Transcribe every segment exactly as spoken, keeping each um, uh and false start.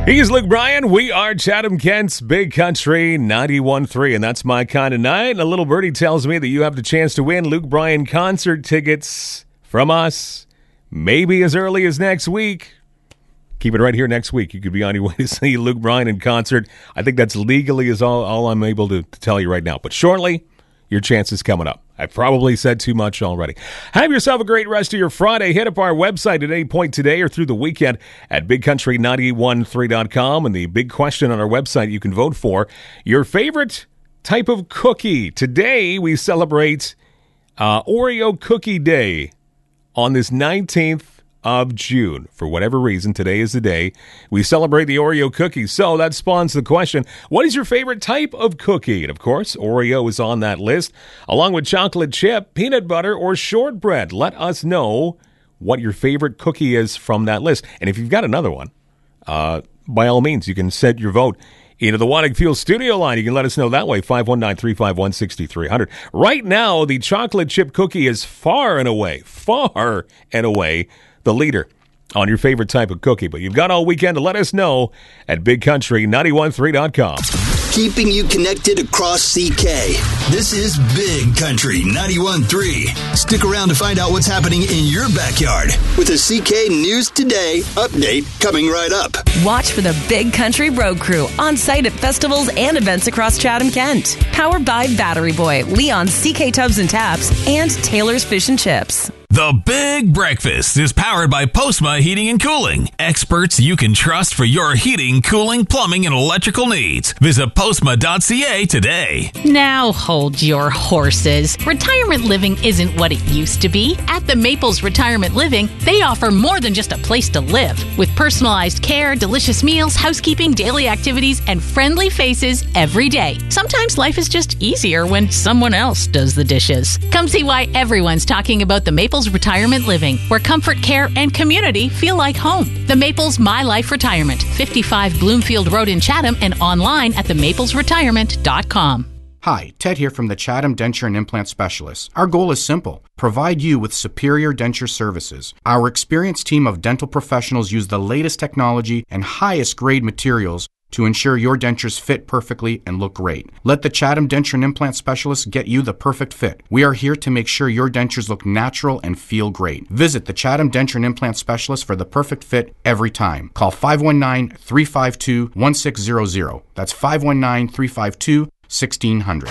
He's Luke Bryan. We are Chatham Kent's Big Country ninety-one point three, and that's my kind of night. And a little birdie tells me that you have the chance to win Luke Bryan concert tickets from us, maybe as early as next week. Keep it right here next week. You could be on your way to see Luke Bryan in concert. I think that's legally is all, all I'm able to, to tell you right now. But shortly, your chance is coming up. I've probably said too much already. Have yourself a great rest of your Friday. Hit up our website at any point today or through the weekend at big country nine one three dot com. And the big question on our website you can vote for, your favorite type of cookie. Today we celebrate uh, Oreo Cookie Day on this nineteenth of June. For whatever reason, today is the day we celebrate the Oreo cookies. So that spawns the question, what is your favorite type of cookie? And of course, Oreo is on that list, along with chocolate chip, peanut butter, or shortbread. Let us know what your favorite cookie is from that list. And if you've got another one, uh, by all means, you can send your vote into the Wanting Fuel studio line. You can let us know that way, five one nine, three five one, six three zero zero. Right now, the chocolate chip cookie is far and away, far and away the leader on your favorite type of cookie. But you've got all weekend to let us know at big country nine one three dot com. Keeping you connected across C K. This is Big Country ninety-one point three. Stick around to find out what's happening in your backyard with a C K News Today update coming right up. Watch for the Big Country Road Crew on site at festivals and events across Chatham, Kent. Powered by Battery Boy, Leon's C K Tubs and Taps, and Taylor's Fish and Chips. The Big Breakfast is powered by Postma Heating and Cooling. Experts you can trust for your heating, cooling, plumbing, and electrical needs. Visit postma dot c a today. Now hold your horses. Retirement living isn't what it used to be. At the Maples Retirement Living, they offer more than just a place to live. With personalized care, delicious meals, housekeeping, daily activities, and friendly faces every day. Sometimes life is just easier when someone else does the dishes. Come see why everyone's talking about the Maples Retirement Living, where comfort, care, and community feel like home. The Maples My Life Retirement, fifty-five Bloomfield Road in Chatham, and online at the maples retirement dot com. Hi, Ted here from the Chatham Denture and Implant Specialists. Our goal is simple: provide you with superior denture services. Our experienced team of dental professionals use the latest technology and highest grade materials to ensure your dentures fit perfectly and look great. Let the Chatham Denture and Implant Specialists get you the perfect fit. We are here to make sure your dentures look natural and feel great. Visit the Chatham Denture and Implant Specialists for the perfect fit every time. Call five one nine, three five two, one six zero zero. That's five one nine, three five two, one six zero zero.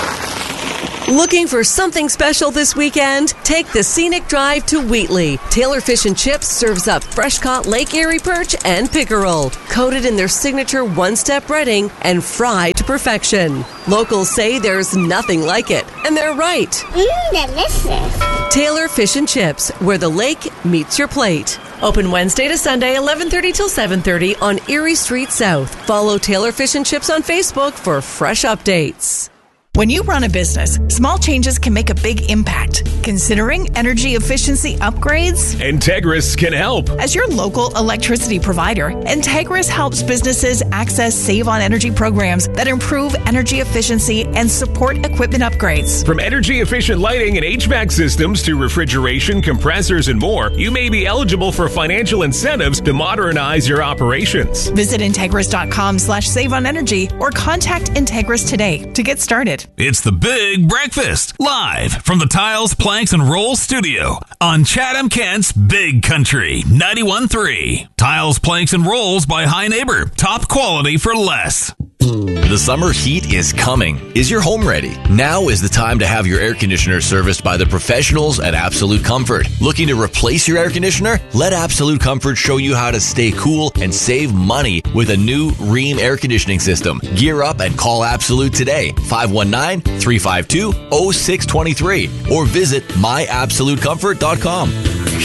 Looking for something special this weekend? Take the scenic drive to Wheatley. Taylor Fish and Chips serves up fresh-caught Lake Erie perch and pickerel, coated in their signature one-step breading and fried to perfection. Locals say there's nothing like it, and they're right. Mmm, delicious. Taylor Fish and Chips, where the lake meets your plate. Open Wednesday to Sunday, eleven thirty till seven thirty on Erie Street South. Follow Taylor Fish and Chips on Facebook for fresh updates. When you run a business, small changes can make a big impact. Considering energy efficiency upgrades? Integris can help. As your local electricity provider, Integris helps businesses access Save on Energy programs that improve energy efficiency and support equipment upgrades. From energy-efficient lighting and H V A C systems to refrigeration, compressors, and more, you may be eligible for financial incentives to modernize your operations. Visit Integris.com slash save on energy or contact Integris today to get started. It's the Big Breakfast, live from the Tiles, Planks, and Rolls studio on Chatham Kent's Big Country ninety-one point three. Tiles, Planks, and Rolls by High Neighbor. Top quality for less. The summer heat is coming. Is your home ready? Now is the time to have your air conditioner serviced by the professionals at Absolute Comfort. Looking to replace your air conditioner? Let Absolute Comfort show you how to stay cool and save money with a new Rheem air conditioning system. Gear up and call Absolute today, five one nine, three five two, zero six two three, or visit my absolute comfort dot com.